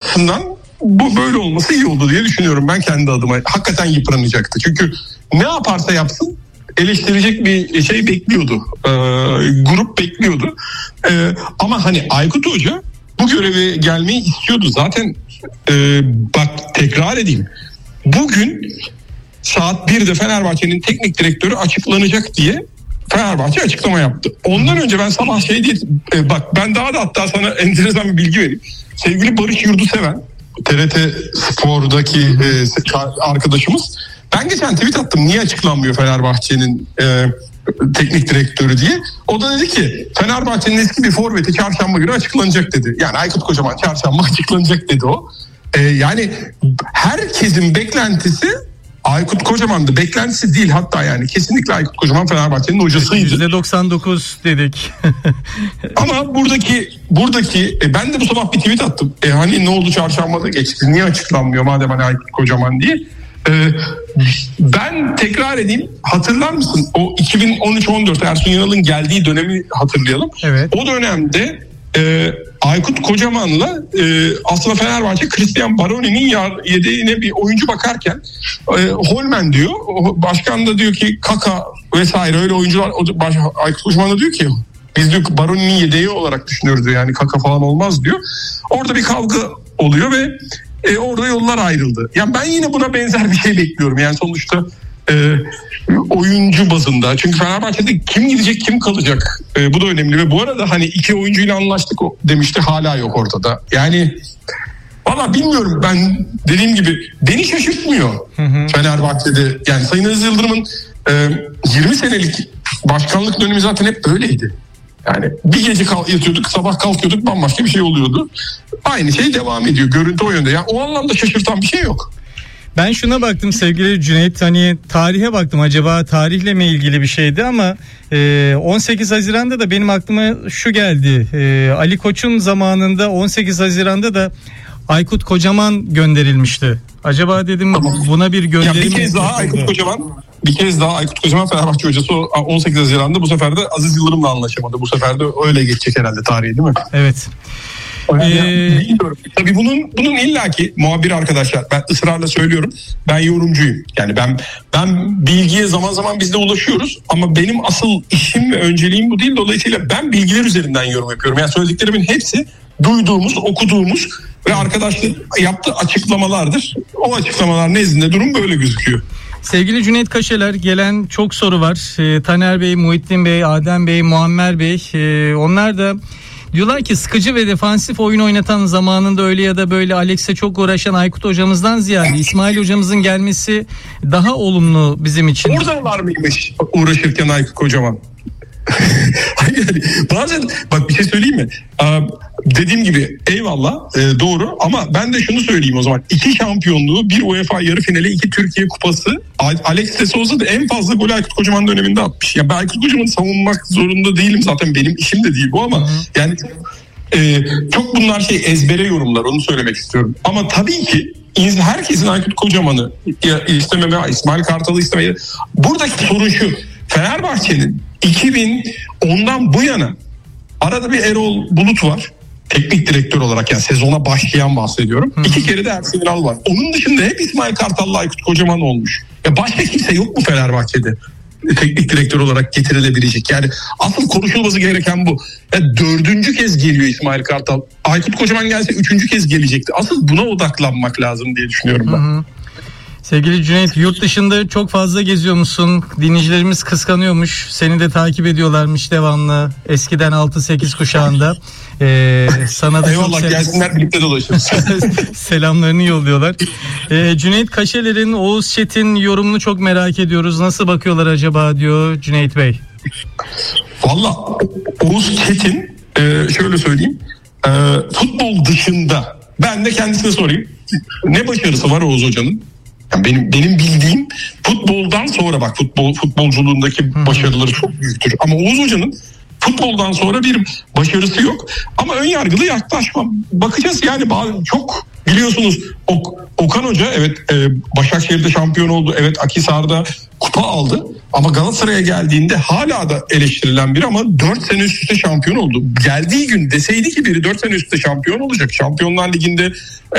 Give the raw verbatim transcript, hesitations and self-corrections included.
açısından bu böyle olması iyi oldu diye düşünüyorum ben kendi adıma. Hakikaten yıpranacaktı. Çünkü ne yaparsa yapsın eleştirecek bir şey bekliyordu. Ee, grup bekliyordu. Ee, ama hani Aykut Hoca bu göreve gelmeyi istiyordu. Zaten e, bak tekrar edeyim. Bugün saat birde Fenerbahçe'nin teknik direktörü açıklanacak diye Fenerbahçe açıklama yaptı. Ondan önce ben sabah şey diye e, bak ben daha da hatta sana enteresan bir bilgi vereyim. Sevgili Barış Yurduseven, T R T Spor'daki e, arkadaşımız, ben geçen tweet attım niye açıklanmıyor Fenerbahçe'nin e, teknik direktörü diye. O da dedi ki Fenerbahçe'nin eski bir forveti çarşamba günü açıklanacak dedi. Yani Aykut Kocaman çarşamba açıklanacak dedi o. E, yani herkesin beklentisi Aykut Kocaman'dı. Beklentisi değil hatta, yani kesinlikle Aykut Kocaman Fenerbahçe'nin hocasıydı. yüzde doksan dokuz dedik. Ama buradaki buradaki e, ben de bu sabah bir tweet attım. E, hani ne oldu çarşambada geçti? Niye açıklanmıyor madem hani Aykut Kocaman diye? E, ben tekrar edeyim. Hatırlar mısın? O iki bin on üç on dört Ersun Yanal'ın geldiği dönemi hatırlayalım. Evet. O dönemde e, Aykut Kocaman'la e, aslında Fenerbahçe Christian Baroni'nin yedeğine bir oyuncu bakarken e, Holmen diyor. Başkan da diyor ki Kaka vesaire öyle oyuncular. O, baş, Aykut Kocaman da diyor ki biz diyor Baroni'nin yedeği olarak düşünüyoruz diyor. Yani Kaka falan olmaz diyor. Orada bir kavga oluyor ve e, orada yollar ayrıldı. Yani ben yine buna benzer bir şey bekliyorum. Yani sonuçta e, oyuncu bazında. Çünkü Fenerbahçe'de kim gidecek kim kalacak e, bu da önemli. Ve bu arada hani iki oyuncuyla anlaştık demişti, hala yok ortada. Yani valla bilmiyorum, ben dediğim gibi beni şaşırtmıyor hı hı. Fenerbahçe'de. Yani Sayın Aziz Yıldırım'ın e, yirmi senelik başkanlık dönemi zaten hep böyleydi. Yani bir gece yatıyorduk, sabah kalkıyorduk, bambaşka bir şey oluyordu. Aynı şey devam ediyor. Görüntü o yönde. Yani o anlamda şaşırtan bir şey yok. Ben şuna baktım sevgili Cüneyt, hani tarihe baktım, acaba tarihle mi ilgili bir şeydi ama e, on sekiz Haziran'da da benim aklıma şu geldi. E, Ali Koç'un zamanında on sekiz Haziran'da da Aykut Kocaman gönderilmişti. Acaba dedim tamam. Buna bir gönderim. Ya bir kez daha Aykut Kocaman, bir kez daha Aykut Kocaman Fenerbahçe hocası on sekiz Haziran'da bu sefer de Aziz Yıldırım'la anlaşamadı. Bu sefer de öyle geçecek herhalde tarihi, değil mi? Evet. Yani ee... bilmiyorum. Tabii bunun bunun illaki muhabir arkadaşlar, ben ısrarla söylüyorum, ben yorumcuyum. Yani ben ben bilgiye zaman zaman biz de ulaşıyoruz ama benim asıl işim ve önceliğim bu değil. Dolayısıyla ben bilgiler üzerinden yorum yapıyorum. Yani söylediklerimin hepsi duyduğumuz, okuduğumuz ve arkadaşlar yaptığı açıklamalardır. O açıklamalar nezdinde durum böyle gözüküyor. Sevgili Cüneyt Kaşeler, gelen çok soru var. Ee, Taner Bey, Muhittin Bey, Adem Bey, Muammer Bey, e, onlar da diyorlar ki sıkıcı ve defansif oyun oynatan, zamanında öyle ya da böyle Alex'e çok uğraşan Aykut hocamızdan ziyade İsmail hocamızın gelmesi daha olumlu bizim için. Orada var mıymış uğraşırken Aykut Kocaman? Hayır, bazen bak bir şey söyleyeyim mi? Ee, dediğim gibi eyvallah, e, doğru, ama ben de şunu söyleyeyim o zaman. İki şampiyonluğu, bir UEFA yarı finali, iki Türkiye kupası. Alex de Souza da en fazla golü Aykut Kocaman döneminde atmış. Ya ben Aykut Kocaman'ı savunmak zorunda değilim, zaten benim işim de değil bu ama Hı-hı. yani e, çok bunlar şey ezbere yorumlar, onu söylemek istiyorum. Ama tabii ki herkesin Aykut Kocaman'ı istememe, İsmail Kartal'ı istemeye. Buradaki sorun şu: Fenerbahçe'nin iki bin ondan bu yana arada bir Erol Bulut var. Teknik direktör olarak, yani sezona başlayan bahsediyorum. Hı. İki kere de Ersin Yanal var. Onun dışında hep İsmail Kartal'la Aykut Kocaman olmuş. Ya başka kimse yok mu Fenerbahçe'de teknik direktör olarak getirilebilecek? Yani asıl konuşulması gereken bu. Ya dördüncü kez geliyor İsmail Kartal. Aykut Kocaman gelse üçüncü kez gelecekti. Asıl buna odaklanmak lazım diye düşünüyorum ben. Hı hı. Sevgili Cüneyt, yurt dışında çok fazla geziyor musun? Dinleyicilerimiz kıskanıyormuş. Seni de takip ediyorlarmış devamlı. Eskiden altı sekiz kuşağında. Ee, sana da eyvallah, çok gelsinler birlikte dolaşırız. Selamlarını yolluyorlar. Ee, Cüneyt Kaşeler'in, Oğuz Çetin yorumunu çok merak ediyoruz. Nasıl bakıyorlar acaba diyor Cüneyt Bey. Valla Oğuz Çetin, e, şöyle söyleyeyim. E, futbol dışında, ben de kendisine sorayım. Ne başarısı var Oğuz Hoca'nın? Yani benim benim bildiğim futboldan sonra, bak futbol futbolculuğundaki başarıları çok büyüktür. Ama Oğuz Hoca'nın futboldan sonra bir başarısı yok. Ama ön yargılı yaklaşma. Bakacağız yani, çok biliyorsunuz ok, Okan Hoca evet e, Başakşehir'de şampiyon oldu. Evet Akhisar'da kupa aldı. Ama Galatasaray'a geldiğinde hala da eleştirilen biri, ama dört sene üst üste şampiyon oldu. Geldiği gün deseydi ki biri dört sene üst üste şampiyon olacak, Şampiyonlar Ligi'nde